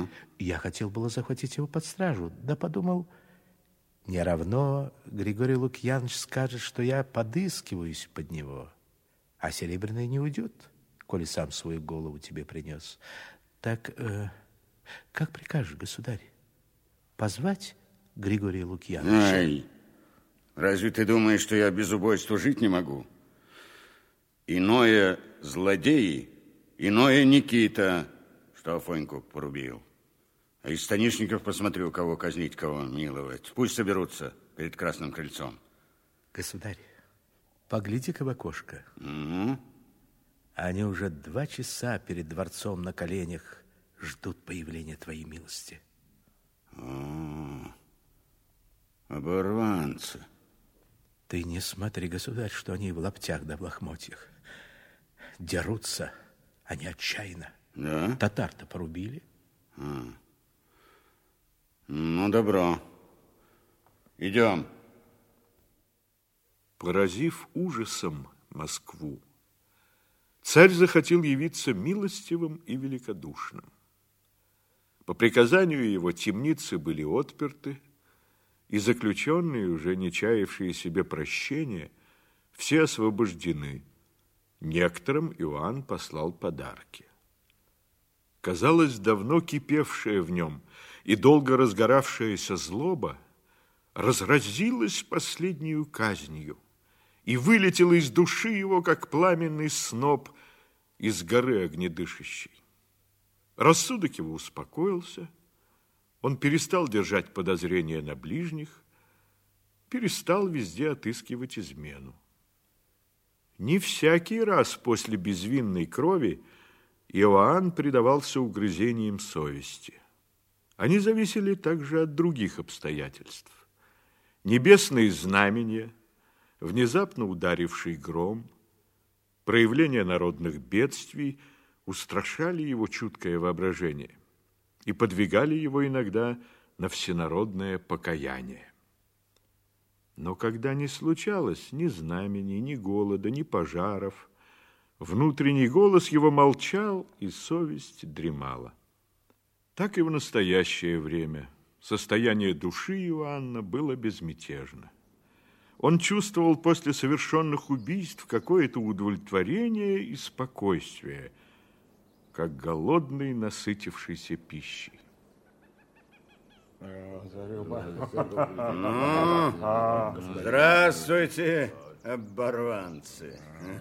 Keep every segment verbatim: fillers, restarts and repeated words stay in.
Ну? Я хотел было захватить его под стражу, да подумал, не равно Григорий Лукьянович скажет, что я подыскиваюсь под него, а Серебряный не уйдет, коли сам свою голову тебе принес. Так, э, как прикажешь, государь, позвать Григория Лукьяновича? Ай, разве ты думаешь, что я без убойства жить не могу? Иное злодеи, иное Никита, что Афоньку порубил. А из станишников посмотрю, кого казнить, кого миловать. Пусть соберутся перед Красным крыльцом. Государь, погляди-ка в окошко. Угу. Они уже два часа перед дворцом на коленях ждут появления твоей милости. О, оборванцы. Ты не смотри, государь, что они в лаптях да в лохмотьях. Дерутся они отчаянно. Да? Татар-то порубили. А. Ну, добро. Идем. Поразив ужасом Москву, царь захотел явиться милостивым и великодушным. По приказанию его темницы были отперты, и заключенные, уже не чаявшие себе прощения, все освобождены. Некоторым Иоанн послал подарки. Казалось, давно кипевшая в нем и долго разгоравшаяся злоба разразилась последнюю казнью и вылетела из души его, как пламенный сноп из горы огнедышащей. Рассудок его успокоился, он перестал держать подозрения на ближних, перестал везде отыскивать измену. Не всякий раз после безвинной крови Иоанн предавался угрызениям совести. Они зависели также от других обстоятельств. Небесные знамения, внезапно ударивший гром, проявление народных бедствий устрашали его чуткое воображение и подвигали его иногда на всенародное покаяние. Но когда не случалось ни знамений, ни голода, ни пожаров, внутренний голос его молчал, и совесть дремала. Так и в настоящее время состояние души Иоанна было безмятежно. Он чувствовал после совершенных убийств какое-то удовлетворение и спокойствие, как голодный, насытившийся пищей. Ну, здравствуйте, оборванцы.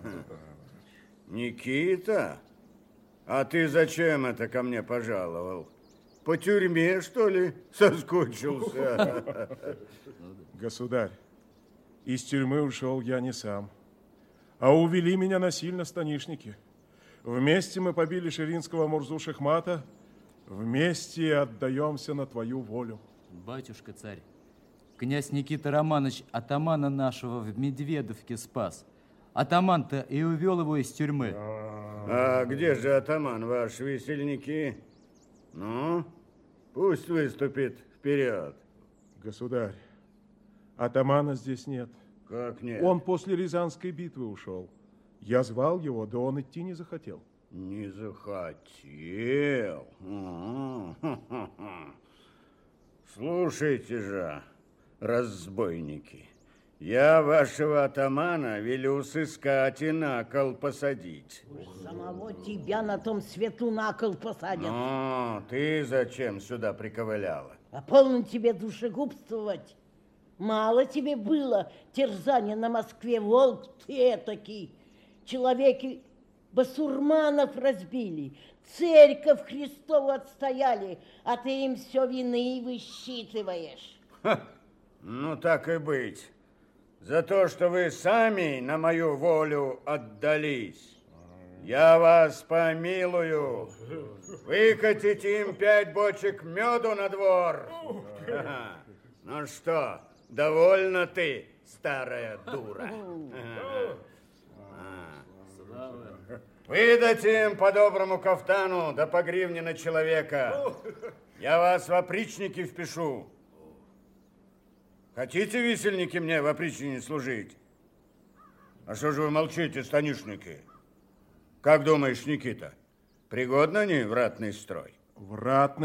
Никита, а ты зачем это ко мне пожаловал? По тюрьме, что ли, соскучился? Государь, из тюрьмы ушел я не сам, а увели меня насильно станишники. Вместе мы побили Ширинского Мурзу Шихмата, вместе отдаемся на твою волю. Батюшка царь, князь Никита Романович атамана нашего в Медведовке спас. Атаман-то и увел его из тюрьмы. А где же атаман ваш, весельники? Ну, пусть выступит вперед. Государь, атамана здесь нет. Как нет? Он после Рязанской битвы ушел. Я звал его, да он идти не захотел. Не захотел. Слушайте же, разбойники, я вашего атамана велю сыскать и на кол посадить. Уж самого тебя на том свету на кол посадят. Ну, ты зачем сюда приковыляла? А полно тебе душегубствовать. Мало тебе было терзания на Москве, волк ты этакий. Человеки басурманов разбили, церковь Христову отстояли, а ты им все вины высчитываешь. Ха, ну так и быть. За то, что вы сами на мою волю отдались, я вас помилую. Выкатите им пять бочек меду на двор. Ага. Ну что, довольна ты, старая дура? Выдайте им по доброму кафтану, да по гривне на человека. Я вас в опричники впишу. Хотите, висельники, мне в опричнине служить? А что же вы молчите, станишники? Как думаешь, Никита, пригодны они в ратный строй? В ратный